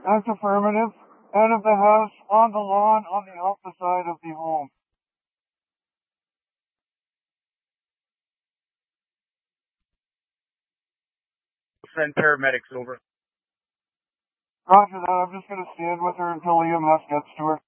That's affirmative. Out of the house, on the lawn, on the opposite side of the home. Send paramedics over. Roger that. I'm just going to stand with her until EMS gets to her.